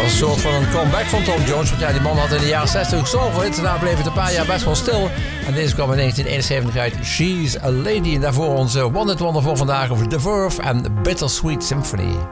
was een soort van een comeback van Tom Jones. Want ja, die man had in de jaren 60 zoveel hits. Daarna bleef het een paar jaar best wel stil. En deze kwam in 1971 uit, She's a Lady. En daarvoor onze One Hit Wonder voor vandaag over The Verve en Bittersweet Symphony.